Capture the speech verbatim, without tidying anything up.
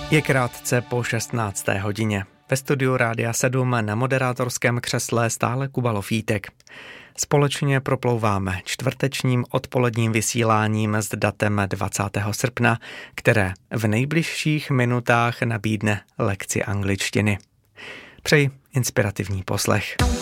Je krátce po šestnácté hodině. Ve studiu Rádia sedm na moderátorském křesle stále Kuba Lofítek. Společně proplouváme čtvrtečním odpoledním vysíláním s datem dvacátého srpna, které v nejbližších minutách nabídne lekci angličtiny. Přeji inspirativní poslech.